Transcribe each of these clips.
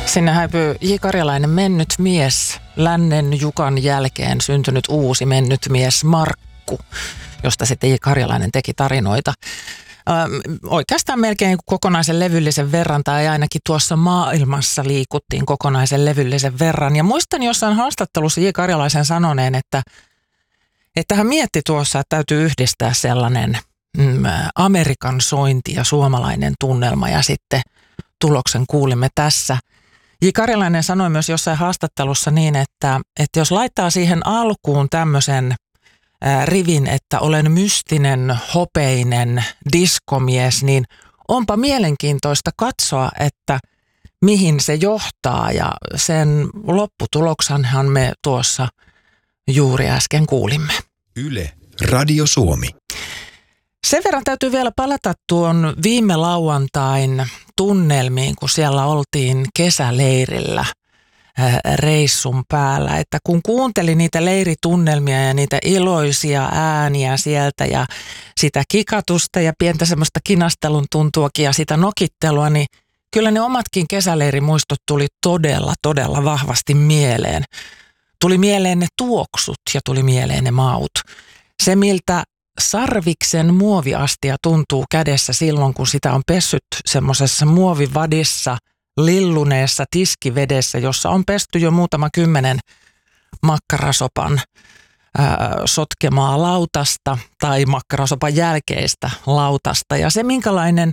Sinne häipyy J. Karjalainen mennyt mies, Lännen Jukan jälkeen syntynyt uusi mennyt mies Markku, josta sitten J. Karjalainen teki tarinoita. Oikeastaan melkein kokonaisen levyllisen verran, tai ainakin tuossa maailmassa liikuttiin kokonaisen levyllisen verran. Ja muistan jossain haastattelussa J. Karjalaisen sanoneen, että hän mietti tuossa, että täytyy yhdistää sellainen Amerikan sointi ja suomalainen tunnelma, ja sitten tuloksen kuulimme tässä. J. Karjalainen sanoi myös jossain haastattelussa niin, että jos laittaa siihen alkuun tämmöisen rivin, että olen mystinen, hopeinen diskomies, niin onpa mielenkiintoista katsoa, että mihin se johtaa, ja sen lopputuloksanhan me tuossa juuri äsken kuulimme. Yle, Radio Suomi. Sen verran täytyy vielä palata tuon viime lauantain tunnelmiin, kun siellä oltiin kesäleirillä reissun päällä. Että kun kuuntelin niitä leiritunnelmia ja niitä iloisia ääniä sieltä ja sitä kikatusta ja pientä semmoista kinastelun tuntuakin ja sitä nokittelua, niin kyllä ne omatkin kesäleirimuistot tuli todella vahvasti mieleen. Tuli mieleen ne tuoksut ja tuli mieleen ne maut. Se, miltä sarviksen muoviastia tuntuu kädessä silloin, kun sitä on pessyt semmoisessa muovivadissa, lilluneessa tiskivedessä, jossa on pesty jo muutama 10 makkarasopan sotkemaa lautasta tai makkarasopan jälkeistä lautasta. Ja se, minkälainen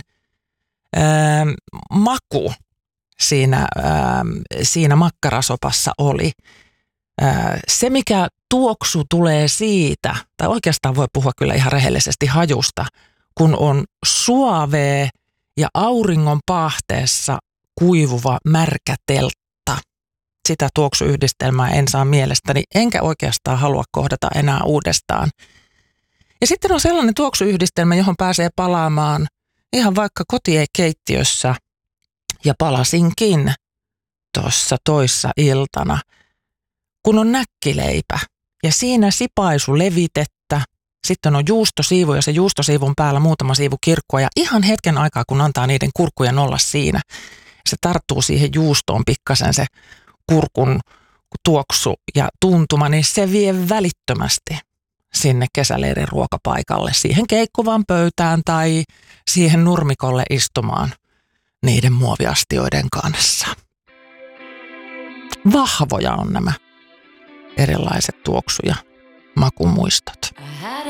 maku siinä makkarasopassa oli, se, mikä tuoksu tulee siitä, tai oikeastaan voi puhua kyllä ihan rehellisesti hajusta, kun on suavee ja auringon paahteessa kuivuva märkä teltta. Sitä tuoksuyhdistelmää en saa mielestäni, enkä oikeastaan halua kohdata enää uudestaan. Ja sitten on sellainen tuoksuyhdistelmä, johon pääsee palaamaan ihan vaikka kotiekeittiössä, ja palasinkin tuossa toissa iltana, kun on näkkileipä ja siinä sipaisu levitettä, sitten on juustosiivu ja se juustosiivun päällä muutama siivu kirkkua ja ihan hetken aikaa, kun antaa niiden kurkkujen olla siinä, se tarttuu siihen juustoon pikkasen se kurkun tuoksu ja tuntuma, niin se vie välittömästi sinne kesäleirin ruokapaikalle, siihen keikkuvaan pöytään tai siihen nurmikolle istumaan niiden muoviastioiden kanssa. Vahvoja on nämä erilaiset tuoksu- ja makumuistot.